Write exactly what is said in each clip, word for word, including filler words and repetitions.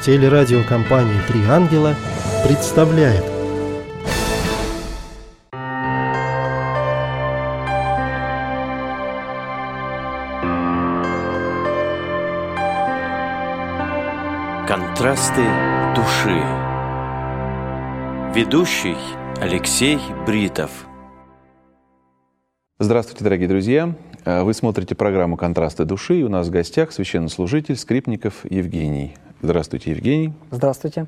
Телерадиокомпания «Три ангела» представляет. Контрасты души. Ведущий Алексей Бритов. Здравствуйте, дорогие друзья! Вы смотрите программу «Контрасты души», и у нас в гостях священнослужитель Скрипников Евгений. Здравствуйте, Евгений. Здравствуйте.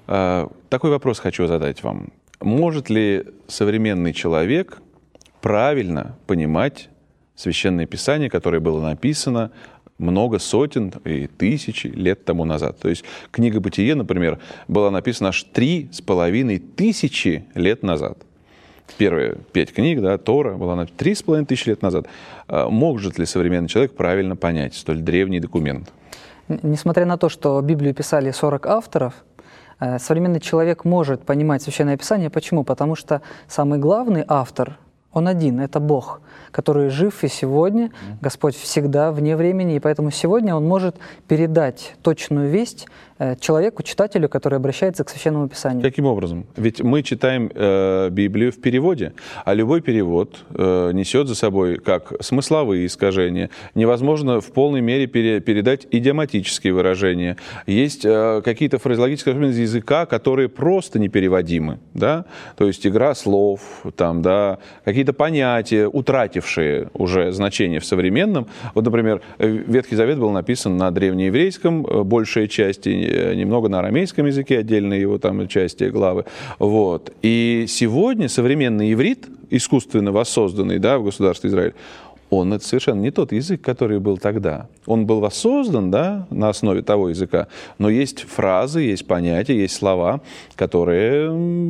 Такой вопрос хочу задать вам. Может ли современный человек правильно понимать Священное Писание, которое было написано много сотен и тысяч лет тому назад? То есть книга «Бытие», например, была написана аж три с половиной тысячи лет назад. Первые пять книг, да, Тора, была написана три с половиной тысячи лет назад. Может ли современный человек правильно понять столь древний документ? Несмотря на то, что Библию писали сорок авторов, современный человек может понимать Священное Писание. Почему? Потому что самый главный автор, он один, это Бог, который жив и сегодня, Господь всегда вне времени, и поэтому сегодня Он может передать точную весть человеку, читателю, который обращается к Священному Писанию. Каким образом? Ведь мы читаем э, Библию в переводе, а любой перевод э, несет за собой как смысловые искажения. Невозможно в полной мере пере, передать идиоматические выражения. Есть э, какие-то фразеологические особенности языка, которые просто непереводимы. Да? То есть игра слов, там, да, какие-то понятия, утратившие уже значение в современном. Вот, например, Ветхий Завет был написан на древнееврейском, большая часть, немного на арамейском языке, отдельные его там части, главы. Вот. И сегодня современный иврит, искусственно воссозданный, да, в государстве Израиль, он это совершенно не тот язык, который был тогда. Он был воссоздан, да, на основе того языка, но есть фразы, есть понятия, есть слова, которые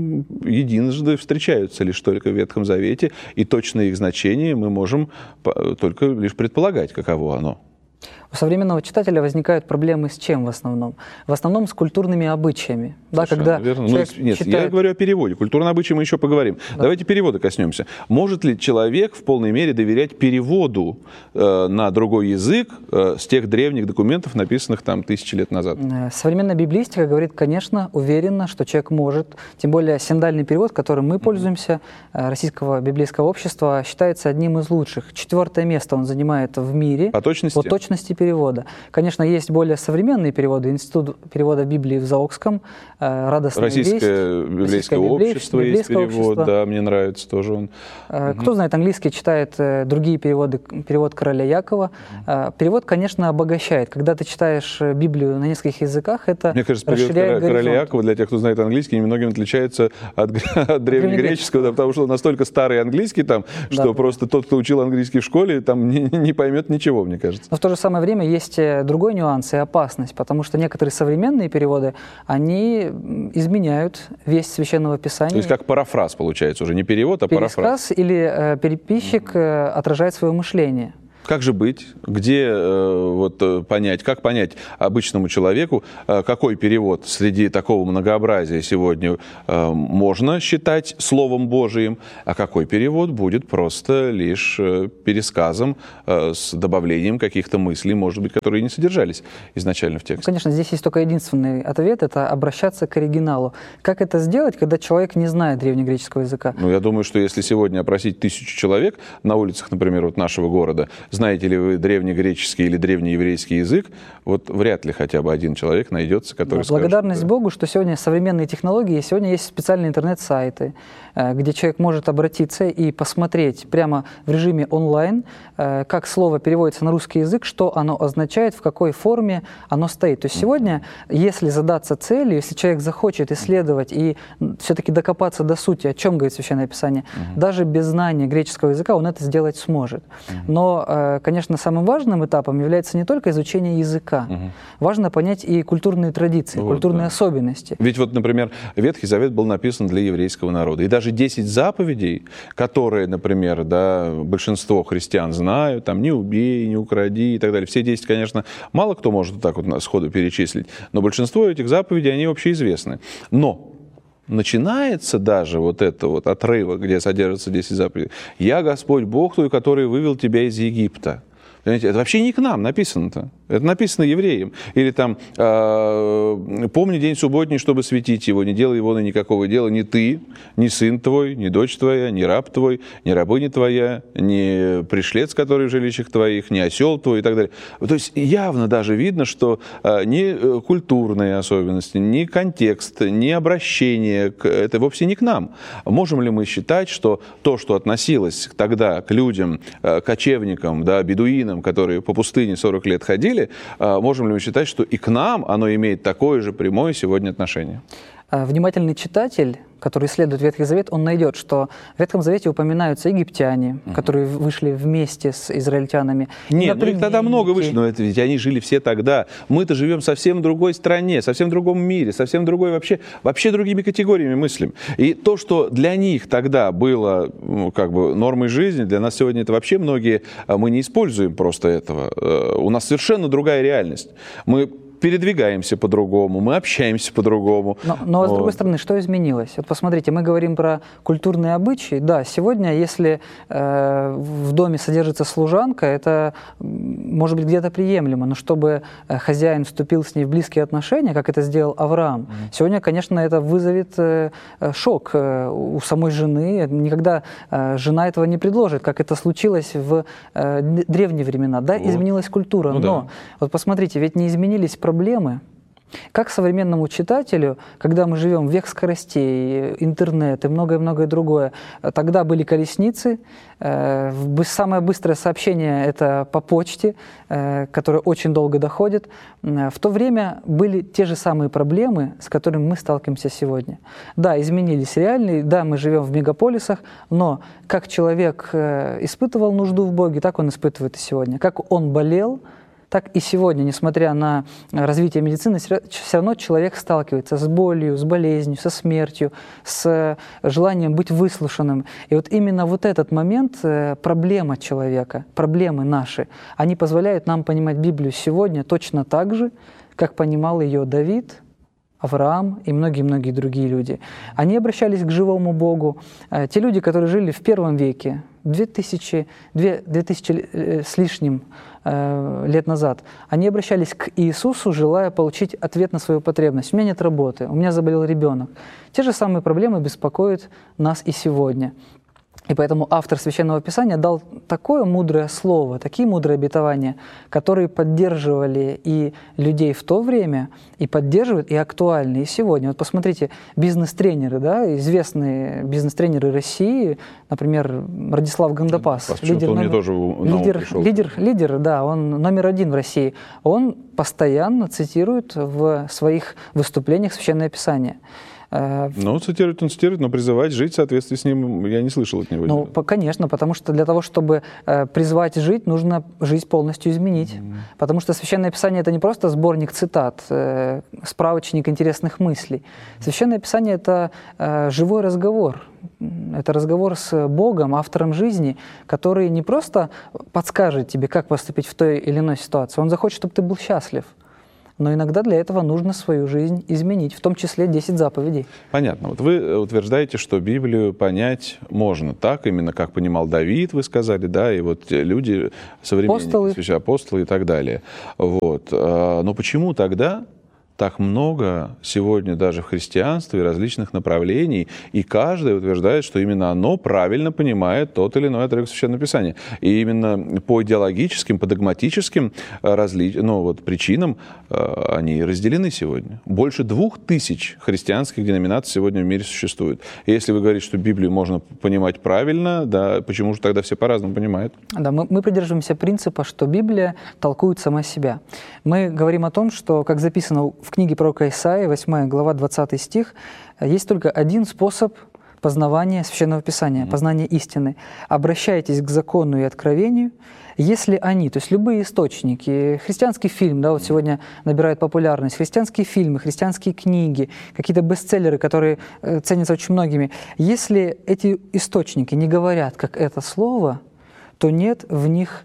единожды встречаются лишь только в Ветхом Завете, и точное их значение мы можем только лишь предполагать, каково оно. У современного читателя возникают проблемы с чем в основном? В основном с культурными обычаями. Да, когда верно. Ну, нет, читает... я говорю о переводе. Культурные обычаи мы еще поговорим. Да. Давайте перевода коснемся. Может ли человек в полной мере доверять переводу э, на другой язык э, с тех древних документов, написанных там тысячи лет назад? Современная библистика говорит, конечно, уверенно, что человек может. Тем более синодальный перевод, которым мы пользуемся, Российского библейского общества, считается одним из лучших. Четвертое место он занимает в мире по точности, по точности перевода. Конечно, есть более современные переводы. Институт перевода Библии в Заокском, «Радостная Российское весть». Библейское общество есть перевод, общество. Да, мне нравится тоже он. Кто угу. знает английский, читает другие переводы, перевод короля Якова. Угу. Перевод, конечно, обогащает. Когда ты читаешь Библию на нескольких языках, это мне кажется, расширяет перевод короля Якова, для тех, кто знает английский, немногим отличается от, от древнегреческого, да, потому что он настолько старый английский там, что да, просто тот, кто учил английский в школе, там не, не поймет ничего, мне кажется. Но в то же самое время есть другой нюанс и опасность, потому что некоторые современные переводы, они изменяют весть Священного Писания. То есть как парафраз получается уже, не перевод, а Пересказ парафраз. Или э, переписчик э, отражает свое мышление. Как же быть? Где э, вот, понять, как понять обычному человеку, э, какой перевод среди такого многообразия сегодня э, можно считать Словом Божиим, а какой перевод будет просто лишь э, пересказом э, с добавлением каких-то мыслей, может быть, которые не содержались изначально в тексте? Ну, конечно, здесь есть только единственный ответ – это обращаться к оригиналу. Как это сделать, когда человек не знает древнегреческого языка? Ну, я думаю, что если сегодня опросить тысячу человек на улицах, например, вот нашего города, знаете ли вы древнегреческий или древнееврейский язык, вот вряд ли хотя бы один человек найдется, который да, скажет... Благодарность да. Богу, что сегодня современные технологии, сегодня есть специальные интернет-сайты, где человек может обратиться и посмотреть прямо в режиме онлайн, как слово переводится на русский язык, что оно означает, в какой форме оно стоит. То есть сегодня, если задаться целью, если человек захочет исследовать и все-таки докопаться до сути, о чем говорит Священное Писание, uh-huh. даже без знания греческого языка он это сделать сможет. Uh-huh. Но, конечно, самым важным этапом является не только изучение языка. Uh-huh. Важно понять и культурные традиции, вот, культурные да. особенности. Ведь вот, например, Ветхий Завет был написан для еврейского народа. И даже десять заповедей, которые, например, да, большинство христиан знают, там, не убей, не укради и так далее. Все десять, конечно, мало кто может вот так вот сходу перечислить, но большинство этих заповедей, они общеизвестны. Но начинается даже вот это вот отрывок, где содержится десять заповедей. «Я Господь Бог твой, который вывел тебя из Египта». Понимаете, это вообще не к нам написано-то. Это написано евреям. Или там э, «Помни день субботний, чтобы светить его, не делай его на никакого дела ни ты, ни сын твой, ни дочь твоя, ни раб твой, ни рабыня твоя, ни пришлец, который в жилищах твоих, ни осел твой» и так далее. То есть явно даже видно, что э, ни культурные особенности, ни контекст, ни обращение, к, это вовсе не к нам. Можем ли мы считать, что то, что относилось тогда к людям, э, кочевникам, да, бедуинам, которые по пустыне сорок лет ходили, можем ли мы считать, что и к нам оно имеет такое же прямое сегодня отношение? Внимательный читатель, который исследует Ветхий Завет, он найдет, что в Ветхом Завете упоминаются египтяне, угу. которые вышли вместе с израильтянами. Нет, ну их тогда много вышли, но это ведь они жили все тогда. Мы-то живем в совсем другой стране, совсем другом мире, совсем другой вообще, вообще другими категориями мыслим. И то, что для них тогда было ну, как бы нормой жизни, для нас сегодня это вообще многие, мы не используем просто этого. У нас совершенно другая реальность. Мы передвигаемся по-другому, мы общаемся по-другому. Но, но, с другой стороны, что изменилось? Вот посмотрите, мы говорим про культурные обычаи. Да, сегодня, если э, в доме содержится служанка, это может быть где-то приемлемо, но чтобы хозяин вступил с ней в близкие отношения, как это сделал Авраам, mm-hmm. сегодня, конечно, это вызовет э, шок э, у самой жены. Никогда э, жена этого не предложит, как это случилось в э, древние времена. Да, вот. Изменилась культура, ну, но да. вот посмотрите, ведь не изменились проблемы. Как современному читателю, когда мы живем в век скоростей, интернет и многое-многое другое, тогда были колесницы, э, самое быстрое сообщение — это по почте, э, которое очень долго доходит. В то время были те же самые проблемы, с которыми мы сталкиваемся сегодня. Да, изменились реальные, да, мы живем в мегаполисах, но как человек э, испытывал нужду в Боге, так он испытывает и сегодня. Как он болел, так и сегодня, несмотря на развитие медицины, все равно человек сталкивается с болью, с болезнью, со смертью, с желанием быть выслушанным. И вот именно вот этот момент, проблема человека, проблемы наши, они позволяют нам понимать Библию сегодня точно так же, как понимал ее Давид, Авраам и многие-многие другие люди. Они обращались к живому Богу. Те люди, которые жили в первом веке, две тысячи, две, две тысячи с лишним лет назад, они обращались к Иисусу, желая получить ответ на свою потребность. У меня нет работы, у меня заболел ребенок. Те же самые проблемы беспокоят нас и сегодня. И поэтому автор Священного Писания дал такое мудрое слово, такие мудрые обетования, которые поддерживали и людей в то время, и поддерживают, и актуальны и сегодня. Вот посмотрите, бизнес-тренеры, да, известные бизнес-тренеры России, например, Радислав Гандапас, лидер, он номер, тоже лидер, лидер, лидер, да, он номер один в России, он постоянно цитирует в своих выступлениях Священное Писание. Ну, цитирует он цитирует, но призывать жить в соответствии с ним я не слышал от него. Ну, конечно, потому что для того, чтобы э, призвать жить, нужно жизнь полностью изменить. Mm-hmm. Потому что Священное Писание — это не просто сборник цитат, э, справочник интересных мыслей. Mm-hmm. Священное Писание — это э, живой разговор. Это разговор с Богом, автором жизни, который не просто подскажет тебе, как поступить в той или иной ситуации. Он захочет, чтобы ты был счастлив. Но иногда для этого нужно свою жизнь изменить, в том числе десять заповедей. Понятно. Вот вы утверждаете, что Библию понять можно так, именно как понимал Давид, вы сказали, да, и вот люди, современники, апостолы, апостолы и так далее. Вот. Но почему тогда так много сегодня даже в христианстве различных направлений, и каждый утверждает, что именно оно правильно понимает тот или иной отрывок Священного Писания. И именно по идеологическим, по догматическим разли... ну, вот, причинам они разделены сегодня. Больше двух тысяч христианских деноминаций сегодня в мире существует. И если вы говорите, что Библию можно понимать правильно, да, почему же тогда все по-разному понимают? Да, мы, мы придерживаемся принципа, что Библия толкует сама себя. Мы говорим о том, что, как записано в книге пророка Исаии, восьмая глава, двадцатый стих, есть только один способ познавания Священного Писания, mm-hmm. познания истины. «Обращайтесь к закону и откровению, если они», то есть любые источники, христианский фильм, да, вот сегодня набирает популярность, христианские фильмы, христианские книги, какие-то бестселлеры, которые э, ценятся очень многими, если эти источники не говорят, как это слово, то нет в них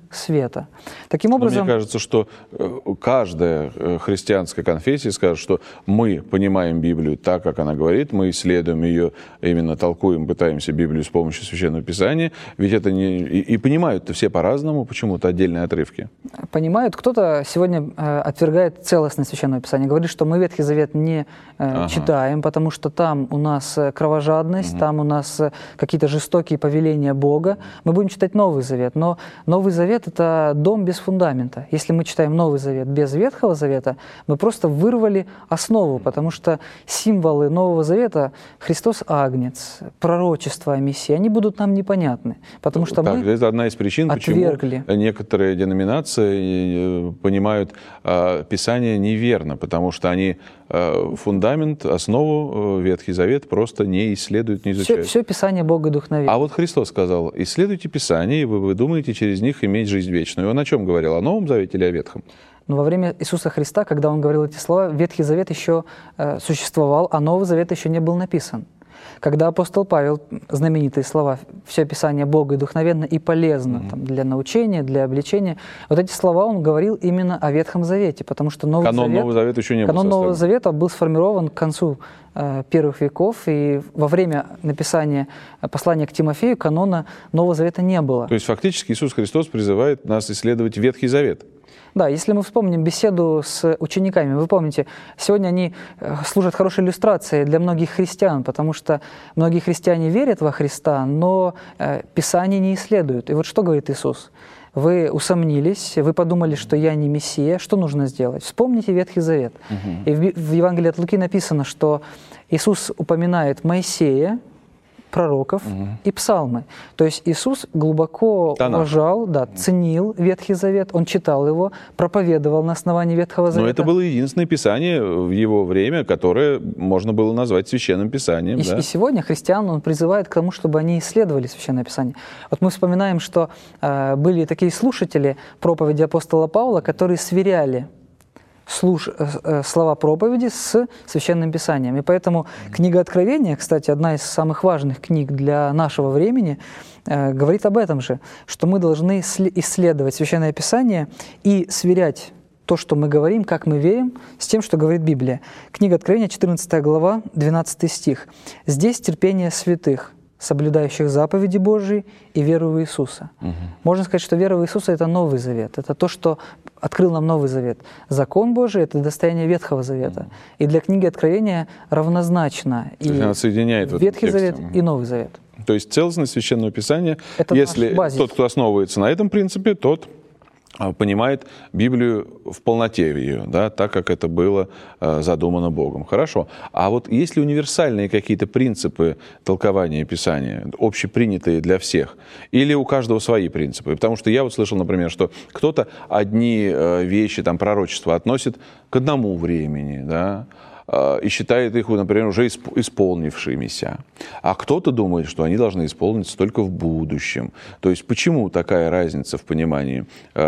света. Таким Но образом, мне кажется, что э, каждая э, христианская конфессия скажет, что мы понимаем Библию так, как она говорит, мы исследуем ее, именно толкуем, пытаемся Библию с помощью Священного Писания, ведь это не... И, и понимают-то все по-разному почему-то отдельные отрывки. Понимают, кто-то сегодня э, отвергает целостность Священного Писания, говорит, что мы Ветхий Завет не э, Ага. читаем, потому что там у нас э, кровожадность, Мгм. там у нас э, какие-то жестокие повеления Бога. Мы будем читать Новый Завет, но Новый Завет — это дом без фундамента. Если мы читаем Новый Завет без Ветхого Завета, мы просто вырвали основу, потому что символы Нового Завета — Христос Агнец, пророчество о Мессии, они будут нам непонятны, потому что Так, мы это одна из причин, отвергли. почему некоторые деноминации э, понимают э, Писание неверно, потому что они э, фундамент, основу, э, Ветхий Завет просто не исследуют, не все, изучают. все Писание Бога духновенно. А вот Христос сказал: исследуйте Писание, и вы, вы думаете через них иметь жизнь вечную. Он о чем говорил? О Новом Завете или о Ветхом? Но во время Иисуса Христа, когда Он говорил эти слова, Ветхий Завет еще э, существовал, а Новый Завет еще не был написан. Когда апостол Павел, знаменитые слова «все Писание Бога и духновенно и полезно Mm-hmm. там, для научения, для обличения», вот эти слова он говорил именно о Ветхом Завете, потому что Новый Канон Завет, Нового Завета еще не был канон Нового составлен. Завета был сформирован к концу э, первых веков, и во время написания послания к Тимофею канона Нового Завета не было. То есть фактически Иисус Христос призывает нас исследовать Ветхий Завет. Да, если мы вспомним беседу с учениками, вы помните, сегодня они э, служат хорошей иллюстрацией для многих христиан, потому что многие христиане верят во Христа, но э, Писание не исследуют. И вот что говорит Иисус? Вы усомнились, вы подумали, что я не Мессия, что нужно сделать? Вспомните Ветхий Завет. Угу. И в, в Евангелии от Луки написано, что Иисус упоминает Моисея, пророков Угу. и псалмы. То есть Иисус глубоко Танах. уважал, да, ценил Ветхий Завет, Он читал его, проповедовал на основании Ветхого Завета. Но это было единственное Писание в его время, которое можно было назвать Священным Писанием. И, Да? и сегодня христиан Он призывает к тому, чтобы они исследовали Священное Писание. Вот мы вспоминаем, что э, были такие слушатели проповеди апостола Павла, которые сверяли слуш... э, слова проповеди с Священным Писанием. И поэтому книга Откровения, кстати, одна из самых важных книг для нашего времени, э, говорит об этом же, что мы должны исследовать Священное Писание и сверять то, что мы говорим, как мы верим, с тем, что говорит Библия. Книга Откровения, четырнадцатая глава, двенадцатый стих. «Здесь терпение святых, соблюдающих заповеди Божьи и веру в Иисуса». Угу. Можно сказать, что вера в Иисуса — это Новый Завет. Это то, что открыл нам Новый Завет. Закон Божий — это достояние Ветхого Завета. Угу. И для книги Откровения равнозначно и она соединяет в Ветхий этом Завет тексте. и Новый Завет. То есть целостность Священного Писания, Это если наш базис. тот, кто основывается на этом принципе, тот а, понимает Библию в полноте ее, да, так, как это было а, задумано Богом. Хорошо. А вот есть ли универсальные какие-то принципы толкования Писания, общепринятые для всех? Или у каждого свои принципы? Потому что я вот слышал, например, что кто-то одни а, вещи, там, пророчества относит к одному времени, да, и считает их, например, уже исполнившимися. А кто-то думает, что они должны исполниться только в будущем. То есть почему такая разница в понимании?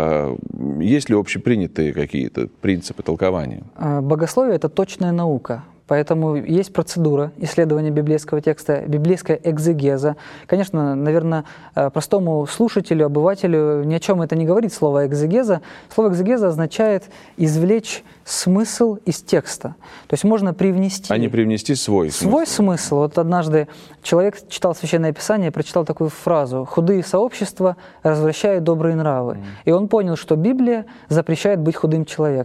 Есть ли общепринятые какие-то принципы толкования? Богословие — это точная наука. Поэтому есть процедура исследования библейского текста, библейская экзегеза. Конечно, наверное, простому слушателю, обывателю ни о чем это не говорит, слово экзегеза. Слово экзегеза означает извлечь смысл из текста. То есть можно привнести... А не привнести свой смысл. Свой смысл. Вот однажды человек читал Священное Писание, прочитал такую фразу: «Худые сообщества развращают добрые нравы». Mm. И он понял, что Библия запрещает быть худым человеком.